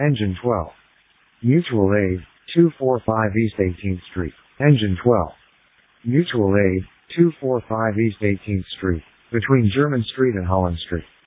Engine 12. Mutual Aid, 245 East 18th Street. Engine 12. Mutual Aid, 245 East 18th Street, between German Street and Holland Street.